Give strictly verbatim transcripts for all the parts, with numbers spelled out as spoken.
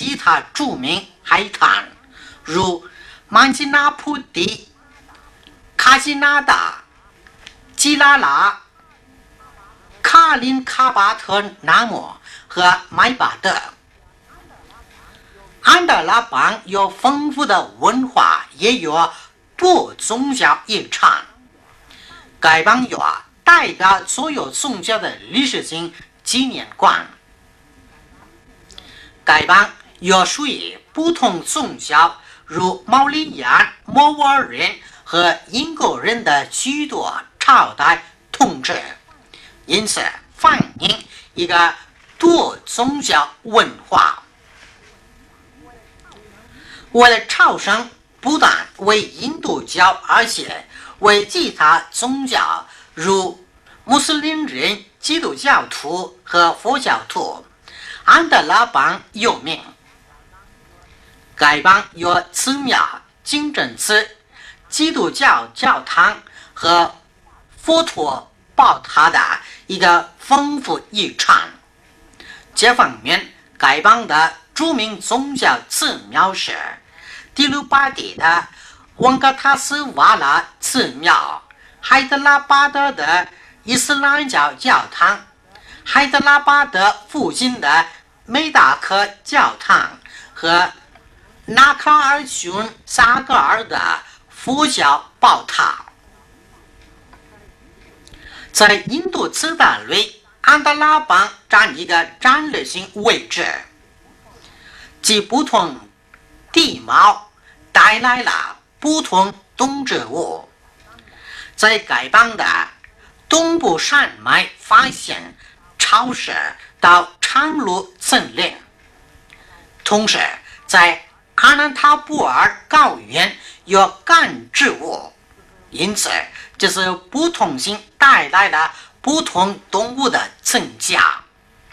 其他著名海滩，如曼吉纳普蒂、卡基纳达、基拉拉、卡林卡巴特纳姆和麦巴德。安达拉邦有丰富的文化，也有多宗教遗产。该邦有代表所有宗教的历史性纪念馆。该邦有属于不同宗教，如毛利人、摩尔人和英国人的许多朝代统治，因此反映一个多宗教文化。为了朝圣，不但为印度教，而且为其他宗教，如穆斯林人、基督教徒和佛教徒，安达拉邦有名。该邦有寺庙、清真寺、基督教教堂和佛陀宝塔的一个丰富遗产。这方面，该邦的著名宗教寺庙是迪鲁巴蒂的旺嘎塔斯瓦拉寺庙、海德拉巴德的伊斯兰教教堂、海德拉巴德附近的梅达克教堂和纳卡尔逊萨格尔的佛教宝塔。在印度次大类，安达拉邦占一个战略性位置，即不同地貌带来了不同动植物。在该邦的东部山脉发现潮湿到长路森林，同时在阿南塔布尔高原有干植物，因此这是不同性带来了不同动物的增加。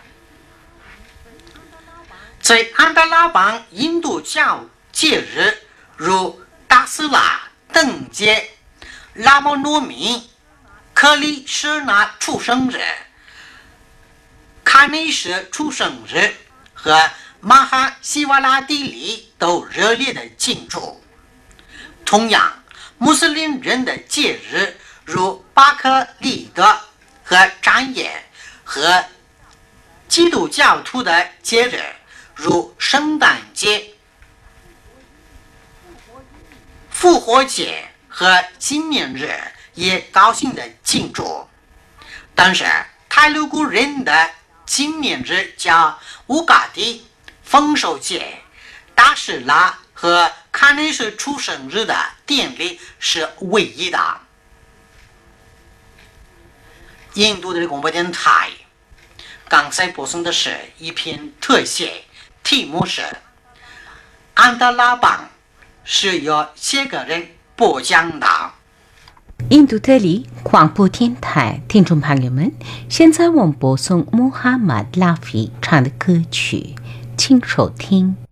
在安达拉邦，印度教节日如达斯拉灯节、拉莫诺米、克里舍那出生日、卡内什出生日和马哈西瓦拉蒂里都热烈的庆祝。同样，穆斯林人的节日如巴克利德和占耶，和基督教徒的节日如圣诞节、复活节和纪念日也高兴的庆祝。但是泰卢古人的纪念日叫乌嘎迪、丰收节、达什拉和卡内什出生日的典礼是唯一的。印度的广播电台刚才播送的是一篇特写，题目是安达拉邦，是由谢个人播讲的。 印度特里广播电台听众朋友们，现在我们播送穆罕默德拉菲唱的歌曲，请收听。